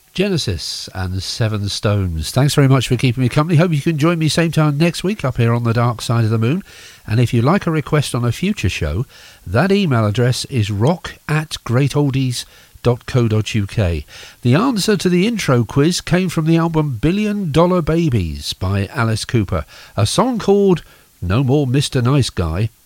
Genesis and Seven Stones. Thanks very much for keeping me company. Hope you can join me same time next week up here on the Dark Side of the Moon. And if you like a request on a future show, that email address is rock@greatoldies.co.uk. The answer to the intro quiz came from the album $1 Billion Babies by Alice Cooper, a song called No More Mr. Nice Guy,